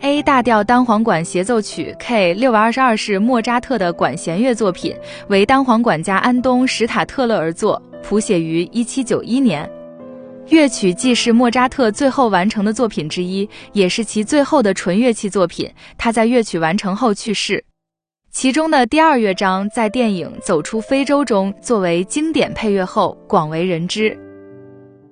A 大调单簧管协奏曲 K622是莫扎特的管弦乐作品，为单簧管家安东·史塔特勒而作，谱写于1791年。乐曲既是莫扎特最后完成的作品之一，也是其最后的纯乐器作品，他在乐曲完成后去世。其中的第二乐章在电影《走出非洲》中作为经典配乐后广为人知。